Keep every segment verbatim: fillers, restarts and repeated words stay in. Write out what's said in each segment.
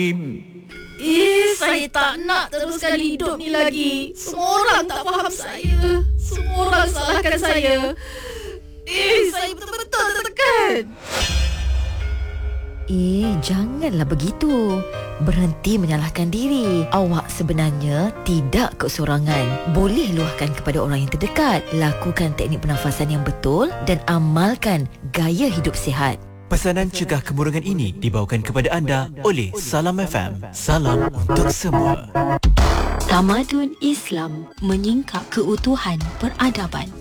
Eh, saya tak nak teruskan hidup ni lagi. Semua orang tak faham saya. Semua orang salahkan saya. Eh, saya betul-betul tertekan. Eh, janganlah begitu. Berhenti menyalahkan diri. Awak sebenarnya tidak keseorangan. Boleh luahkan kepada orang yang terdekat. Lakukan teknik pernafasan yang betul dan amalkan gaya hidup sihat. Pesanan cegah kemurungan ini dibawakan kepada anda oleh Salam F M. Salam untuk semua. Tamadun Islam menyingkap keutuhan peradaban.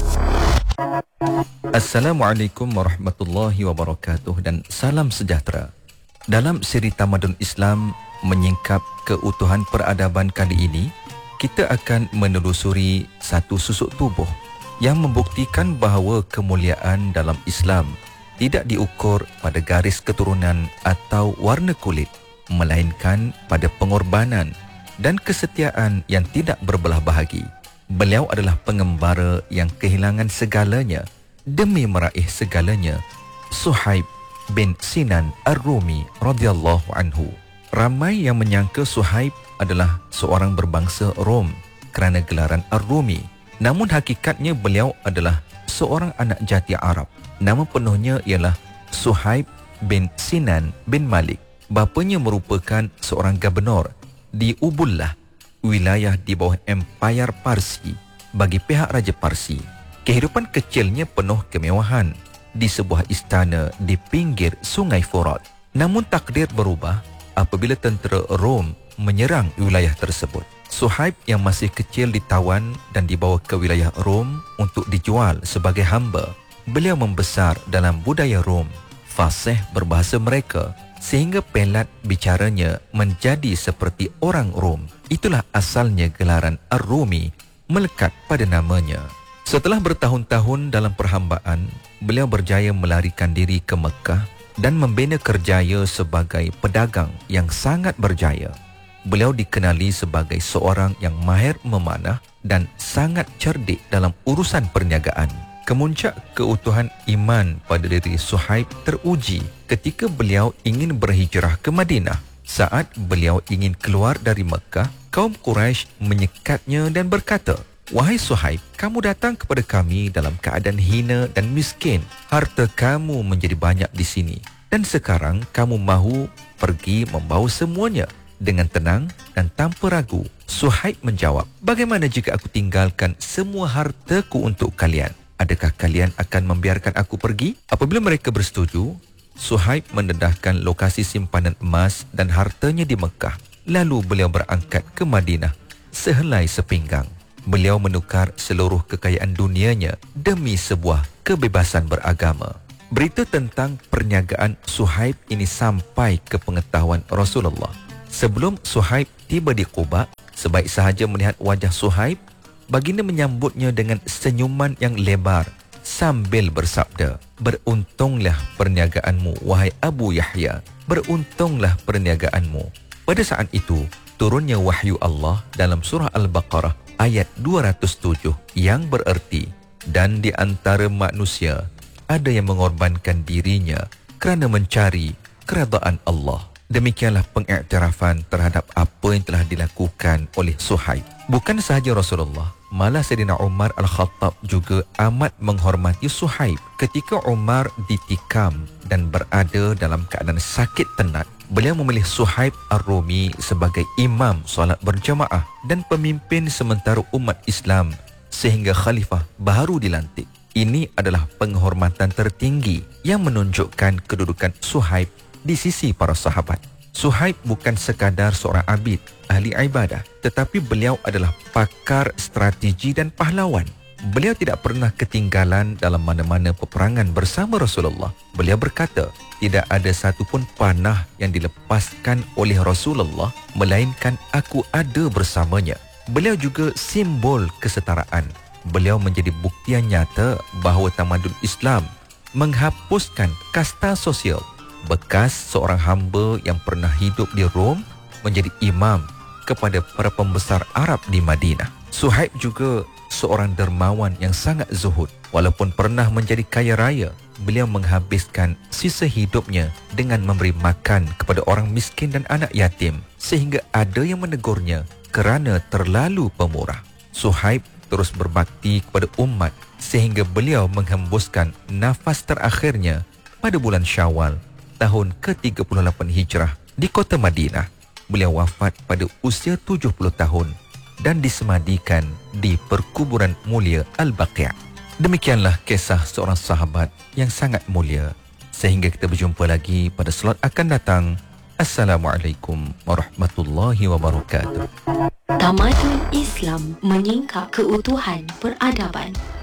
Assalamualaikum warahmatullahi wabarakatuh dan salam sejahtera. Dalam siri Tamadun Islam menyingkap keutuhan peradaban kali ini, kita akan menelusuri satu susuk tubuh yang membuktikan bahawa kemuliaan dalam Islam tidak diukur pada garis keturunan atau warna kulit, melainkan pada pengorbanan dan kesetiaan yang tidak berbelah bahagi. Beliau adalah pengembara yang kehilangan segalanya demi meraih segalanya, Suhaib bin Sinan Ar-Rumi radhiyallahu anhu. Ramai yang menyangka Suhaib adalah seorang berbangsa Rom kerana gelaran Ar-Rumi. Namun hakikatnya beliau adalah seorang anak jati Arab. Nama penuhnya ialah Suhaib bin Sinan bin Malik. Bapanya merupakan seorang gubernur di Ubullah, wilayah di bawah Empayar Parsi bagi pihak Raja Parsi. Kehidupan kecilnya penuh kemewahan di sebuah istana di pinggir Sungai Furat. Namun takdir berubah apabila tentera Rom menyerang wilayah tersebut. Suhaib yang masih kecil ditawan dan dibawa ke wilayah Rom untuk dijual sebagai hamba. Beliau membesar dalam budaya Rom, fasih berbahasa mereka sehingga pelat bicaranya menjadi seperti orang Rom. Itulah asalnya gelaran Ar-Rumi melekat pada namanya. Setelah bertahun-tahun dalam perhambaan, beliau berjaya melarikan diri ke Mekah dan membina kerjaya sebagai pedagang yang sangat berjaya. Beliau dikenali sebagai seorang yang mahir memanah dan sangat cerdik dalam urusan perniagaan. Kemuncak keutuhan iman pada diri Suhaib teruji ketika beliau ingin berhijrah ke Madinah. Saat beliau ingin keluar dari Mekah, kaum Quraisy menyekatnya dan berkata, "Wahai Suhaib, kamu datang kepada kami dalam keadaan hina dan miskin. Harta kamu menjadi banyak di sini. Dan sekarang kamu mahu pergi membawa semuanya." Dengan tenang dan tanpa ragu, Suhaib menjawab, "Bagaimana jika aku tinggalkan semua hartaku untuk kalian? Adakah kalian akan membiarkan aku pergi?" Apabila mereka bersetuju, Suhaib mendedahkan lokasi simpanan emas dan hartanya di Mekah. Lalu beliau berangkat ke Madinah sehelai sepinggang. Beliau menukar seluruh kekayaan dunianya demi sebuah kebebasan beragama. Berita tentang perniagaan Suhaib ini sampai ke pengetahuan Rasulullah. Sebelum Suhaib tiba di Quba, sebaik sahaja melihat wajah Suhaib, baginda menyambutnya dengan senyuman yang lebar sambil bersabda, "Beruntunglah perniagaanmu, wahai Abu Yahya. Beruntunglah perniagaanmu." Pada saat itu, turunnya wahyu Allah dalam surah Al-Baqarah ayat dua ratus tujuh yang bererti, "Dan di antara manusia ada yang mengorbankan dirinya kerana mencari keredaan Allah." Demikianlah pengiktirafan terhadap apa yang telah dilakukan oleh Suhaib. Bukan sahaja Rasulullah, malah Sayyidina Umar Al-Khattab juga amat menghormati Suhaib. Ketika Umar ditikam dan berada dalam keadaan sakit tenat, beliau memilih Suhaib Ar-Rumi sebagai imam solat berjamaah dan pemimpin sementara umat Islam sehingga khalifah baru dilantik. Ini adalah penghormatan tertinggi yang menunjukkan kedudukan Suhaib di sisi para sahabat. Suhaib bukan sekadar seorang abid, ahli ibadah, tetapi beliau adalah pakar strategi dan pahlawan. Beliau tidak pernah ketinggalan dalam mana-mana peperangan bersama Rasulullah. Beliau berkata, "Tidak ada satu pun panah yang dilepaskan oleh Rasulullah, melainkan aku ada bersamanya." Beliau juga simbol kesetaraan. Beliau menjadi buktian nyata bahawa tamadun Islam menghapuskan kasta sosial. Bekas seorang hamba yang pernah hidup di Rom menjadi imam kepada para pembesar Arab di Madinah. Suhaib juga seorang dermawan yang sangat zuhud. Walaupun pernah menjadi kaya raya, beliau menghabiskan sisa hidupnya dengan memberi makan kepada orang miskin dan anak yatim, sehingga ada yang menegurnya kerana terlalu pemurah. Suhaib terus berbakti kepada umat sehingga beliau menghembuskan nafas terakhirnya pada bulan Syawal tahun ke tiga puluh lapan Hijrah di kota Madinah. Beliau wafat pada usia tujuh puluh tahun dan disemadikan di perkuburan mulia Al-Baqi'. Demikianlah kisah seorang sahabat yang sangat mulia. Sehingga kita berjumpa lagi pada slot akan datang. Assalamualaikum warahmatullahi wabarakatuh. Tamadun Islam menyingkap keutuhan peradaban.